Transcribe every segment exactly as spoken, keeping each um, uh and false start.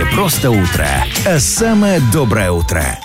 Не просто утро, а самое доброе утро.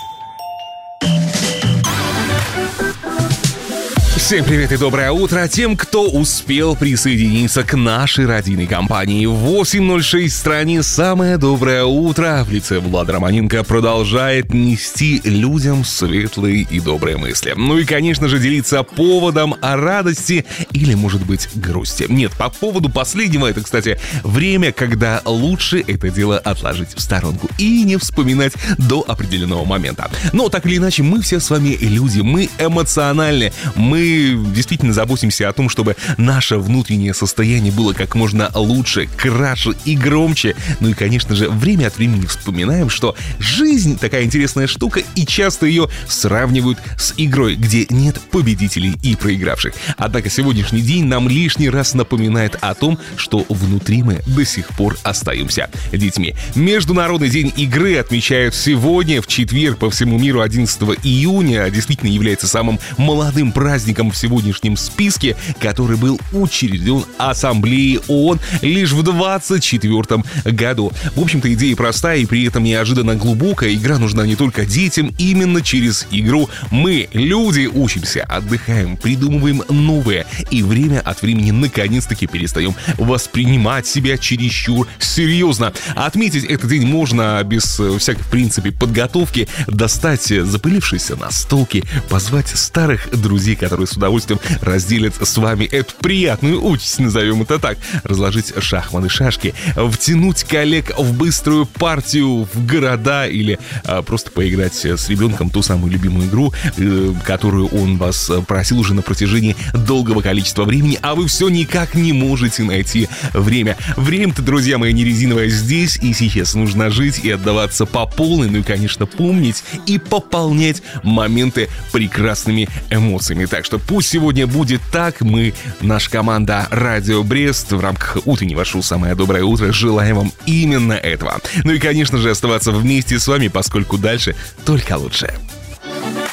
Всем привет и доброе утро тем, кто успел присоединиться к нашей радийной компании. восемь ноль шесть в стране. Самое доброе утро в лице Влада Романенко продолжает нести людям светлые и добрые мысли. Ну и, конечно же, делиться поводом о радости или, может быть, грусти. Нет, по поводу последнего, это, кстати, время, когда лучше это дело отложить в сторонку и не вспоминать до определенного момента. Но так или иначе, мы все с вами люди, мы эмоциональны, мы действительно заботимся о том, чтобы наше внутреннее состояние было как можно лучше, краше и громче. Ну и, конечно же, время от времени вспоминаем, что жизнь такая интересная штука, и часто ее сравнивают с игрой, где нет победителей и проигравших. Однако сегодняшний день нам лишний раз напоминает о том, что внутри мы до сих пор остаемся детьми. Международный день игры отмечают сегодня, в четверг, по всему миру, одиннадцатого июня. Действительно является самым молодым праздником в сегодняшнем списке, который был учрежден Ассамблеей ООН лишь в двадцать четвёртом году. В общем-то, идея простая и при этом неожиданно глубокая. Игра нужна не только детям. Именно через игру мы, люди, учимся, отдыхаем, придумываем новое. И время от времени наконец-таки перестаем воспринимать себя чересчур серьезно. Отметить этот день можно без всякой, в принципе, подготовки. Достать запылившиеся настолки, позвать старых друзей, которые с удовольствием разделят с вами эту приятную участь, назовем это так, разложить шахматы, шашки, втянуть коллег в быструю партию в города или а, просто поиграть с ребенком ту самую любимую игру, э, которую он вас просил уже на протяжении долгого количества времени, а вы все никак не можете найти время. Время-то, друзья мои, не резиновое, здесь и сейчас нужно жить и отдаваться по полной, ну и, конечно, помнить и пополнять моменты прекрасными эмоциями. Так что пусть сегодня будет так. Мы, наша команда Радио Брест, в рамках утреннего шоу «Самое доброе утро» желаем вам именно этого. Ну и, конечно же, оставаться вместе с вами, поскольку дальше только лучше.